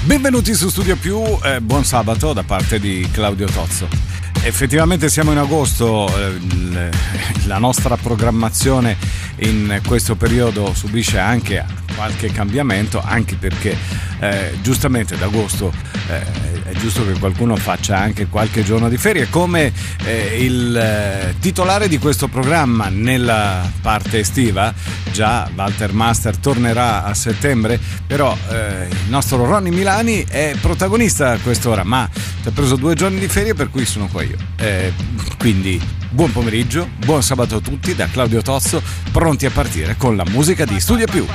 Benvenuti su Studio Più, buon sabato da parte di Claudio Tozzo. Effettivamente siamo in agosto, la nostra programmazione in questo periodo subisce anche qualche cambiamento, anche perché giustamente d'agosto è giusto che qualcuno faccia anche qualche giorno di ferie, come il titolare di questo programma nella parte estiva. Già Walter Master tornerà a settembre, però il nostro Ronny Milani è protagonista a quest'ora, ma si è preso 2 giorni di ferie, per cui sono qua io. Quindi buon pomeriggio, buon sabato a tutti da Claudio Tozzo, pronti a partire con la musica di Studio Più.